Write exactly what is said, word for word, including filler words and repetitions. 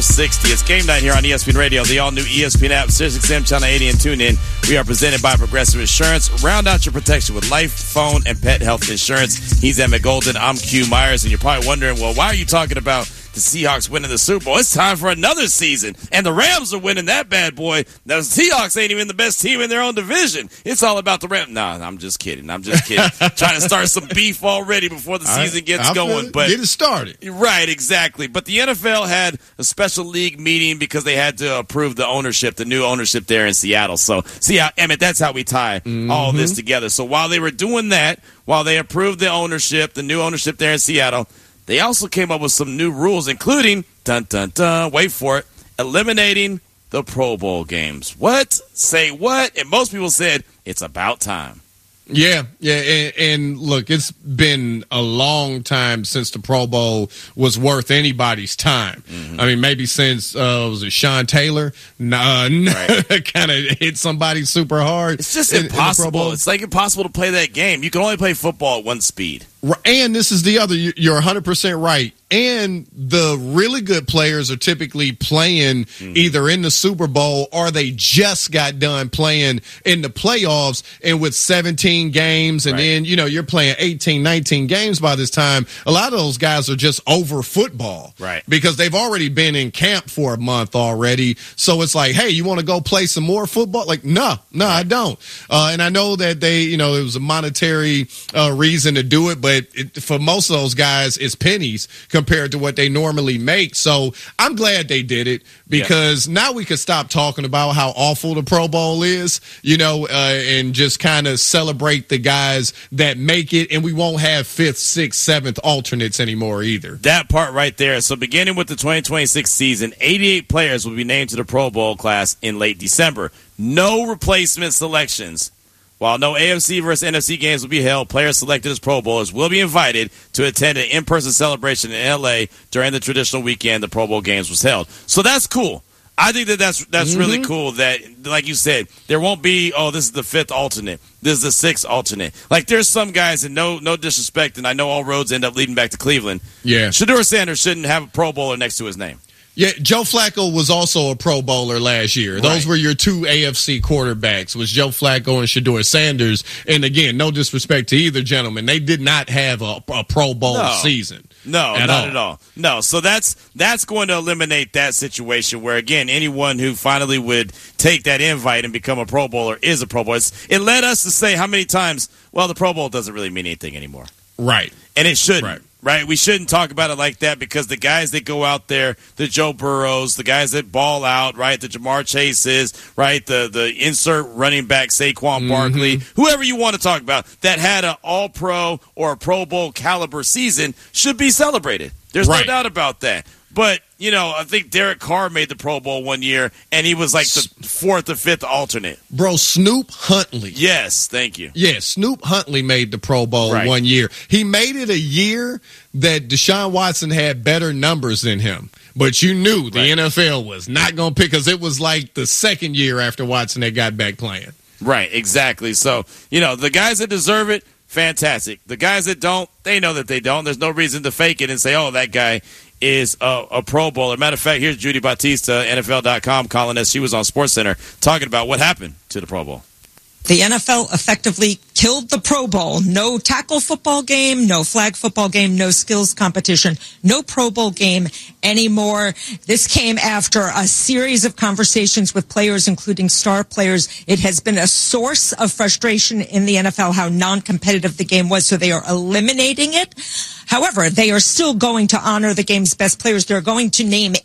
sixty. It's game night here on E S P N Radio, the all-new E S P N app, Sirius X M Channel eighty, and TuneIn. We are presented by Progressive Insurance. Round out your protection with life, phone, and pet health insurance. He's Emmett Golden. I'm Q Myers, and you're probably wondering, well, why are you talking about the Seahawks winning the Super Bowl? It's time for another season, and the Rams are winning that bad boy. Now, the Seahawks ain't even the best team in their own division. It's all about the Rams. Nah, I'm just kidding. I'm just kidding. Trying to start some beef already before the season gets I, I going. But get it started. Right, exactly. But the N F L had a special league meeting because they had to approve the ownership, the new ownership there in Seattle. So, see, how, Emmett, that's how we tie mm-hmm. all this together. So while they were doing that, while they approved the ownership, the new ownership there in Seattle, they also came up with some new rules, including, dun, dun, dun, wait for it, eliminating the Pro Bowl games. What? Say what? And most people said, it's about time. Yeah, yeah, and, and look, it's been a long time since the Pro Bowl was worth anybody's time. Mm-hmm. I mean, maybe since, uh, was it Sean Taylor? Nah, right. kind of hit somebody super hard. It's just in, impossible. In the Pro Bowl. It's like impossible to play that game. You can only play football at one speed. And this is the other, you're one hundred percent right. And the really good players are typically playing mm-hmm. either in the Super Bowl or they just got done playing in the playoffs. And with seventeen games, and right. then, you know, you're playing eighteen, nineteen games by this time, a lot of those guys are just over football. Right. Because they've already been in camp for a month already. So it's like, hey, you want to go play some more football? Like, no, no, right. I don't. Uh, and I know that they, you know, it was a monetary uh, reason to do it, but it, for most of those guys, it's pennies compared to what they normally make. So I'm glad they did it because yeah. now we can stop talking about how awful the Pro Bowl is, you know, uh, and just kind of celebrate the guys that make it. And we won't have fifth, sixth, seventh alternates anymore either. That part right there. So beginning with the twenty twenty-six season, eighty-eight players will be named to the Pro Bowl class in late December. No replacement selections. While no A F C versus N F C games will be held, players selected as Pro Bowlers will be invited to attend an in-person celebration in L A during the traditional weekend the Pro Bowl games was held. So that's cool. I think that that's that's mm-hmm. really cool that, like you said, there won't be, oh, this is the fifth alternate. This is the sixth alternate. Like, there's some guys, and no no disrespect, and I know all roads end up leading back to Cleveland. Yeah. Shedeur Sanders shouldn't have a Pro Bowler next to his name. Yeah, Joe Flacco was also a Pro Bowler last year. Those right. were your two A F C quarterbacks, was Joe Flacco and Shedeur Sanders. And again, no disrespect to either gentleman, they did not have a, a Pro Bowl no. season. No, at not all. at all. No, so that's that's going to eliminate that situation where, again, anyone who finally would take that invite and become a Pro Bowler is a Pro Bowler. It's, it led us to say how many times, well, the Pro Bowl doesn't really mean anything anymore. Right. And it shouldn't. Right. Right, we shouldn't talk about it like that because the guys that go out there, the Joe Burrows, the guys that ball out, right, the Jamar Chases, right, the the insert running back Saquon mm-hmm. Barkley, whoever you want to talk about, that had an All-Pro or a Pro Bowl caliber season should be celebrated. There's right. no doubt about that. But, you know, I think Derek Carr made the Pro Bowl one year, and he was like the fourth or fifth alternate. Bro, Snoop Huntley. Yes, thank you. Yeah, Snoop Huntley made the Pro Bowl right. one year. He made it a year that Deshaun Watson had better numbers than him. But you knew the right. N F L was not going to pick, because it was like the second year after Watson had got back playing. Right, exactly. So, you know, the guys that deserve it, fantastic. The guys that don't, they know that they don't. There's no reason to fake it and say, oh, that guy is a, a Pro Bowler. Matter of fact, here's Judy Bautista, N F L dot com, calling us. She was on SportsCenter talking about what happened to the Pro Bowl. The N F L effectively killed the Pro Bowl. No tackle football game, no flag football game, no skills competition, no Pro Bowl game anymore. This came after a series of conversations with players, including star players. It has been a source of frustration in the N F L how non-competitive the game was, so they are eliminating it. However, they are still going to honor the game's best players. They're going to name